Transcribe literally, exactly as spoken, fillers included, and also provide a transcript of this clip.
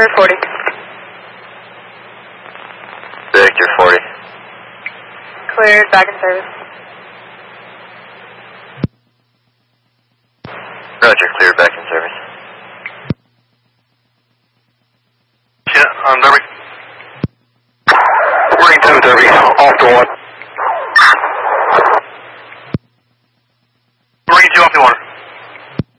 forty. Victor forty. Cleared, back in service. Roger, clear, back in service. Yeah, on Derby. Ring two, Derby, off to one.